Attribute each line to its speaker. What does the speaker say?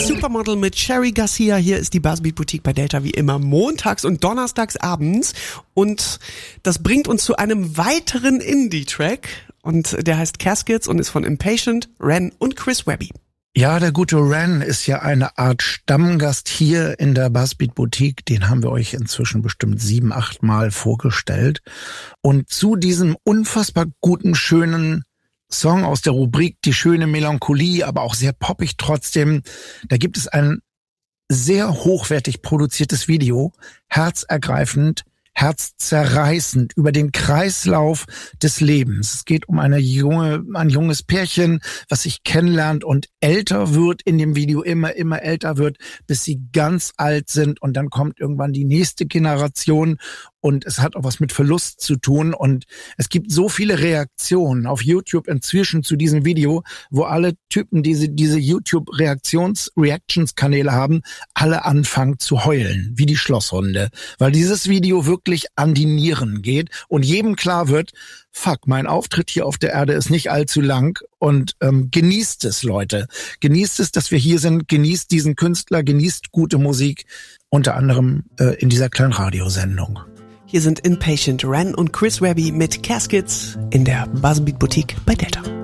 Speaker 1: Supermodel mit Cherry Garcia. Hier ist die Buzzbeat Boutique bei Delta wie immer montags und donnerstags abends. Und das bringt uns zu einem weiteren Indie-Track. Und der heißt Caskets und ist von Impatient, Ren und Chris Webby.
Speaker 2: Ja, der gute Ren ist ja eine Art Stammgast hier in der Buzzbeat Boutique. Den haben wir euch inzwischen bestimmt 7-8 Mal vorgestellt. Und zu diesem unfassbar guten, schönen Song aus der Rubrik Die schöne Melancholie, aber auch sehr poppig trotzdem, da gibt es ein sehr hochwertig produziertes Video, herzergreifend, herzzerreißend über den Kreislauf des Lebens. Es geht um ein junges Pärchen, was sich kennenlernt und älter wird in dem Video, immer älter wird, bis sie ganz alt sind und dann kommt irgendwann die nächste Generation und es hat auch was mit Verlust zu tun und es gibt so viele Reaktionen auf YouTube inzwischen zu diesem Video, wo alle Typen, diese YouTube-Reactions-Kanäle haben, alle anfangen zu heulen, wie die Schlosshunde, weil dieses Video wirklich an die Nieren geht und jedem klar wird, fuck, mein Auftritt hier auf der Erde ist nicht allzu lang und genießt es, Leute. Genießt es, dass wir hier sind, genießt diesen Künstler, genießt gute Musik, unter anderem in dieser kleinen Radiosendung.
Speaker 1: Hier sind Impatient, Ren und Chris Webby mit Caskets in der Buzzbeat Boutique bei Delta.